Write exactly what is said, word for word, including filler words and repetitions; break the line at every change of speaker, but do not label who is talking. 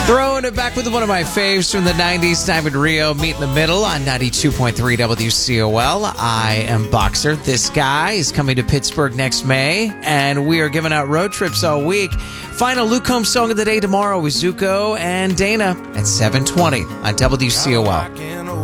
Throwing it back with one of my faves from the nineties, Diamond Rio, Meet in the Middle on ninety-two point three W C O L. I am Boxer. This guy is coming to Pittsburgh next May, and we are giving out road trips all week. Final Luke Combs song of the day tomorrow with Zuko and Dana at seven twenty on W C O L.